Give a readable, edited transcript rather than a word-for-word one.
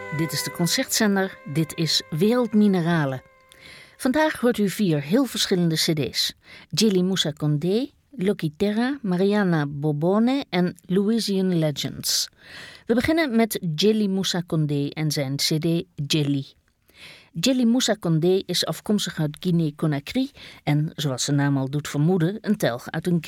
Dit is de Concertzender, dit is Wereldmineralen. Vandaag hoort u 4 heel verschillende cd's. Djily Moussa Condé, Lucky Terra, Mariana Bobone en Louisian Legends. We beginnen met Djily Moussa Condé en zijn cd Djely. Djily Moussa Condé is afkomstig uit Guinea-Conakry en, zoals de naam al doet vermoeden, een telg uit een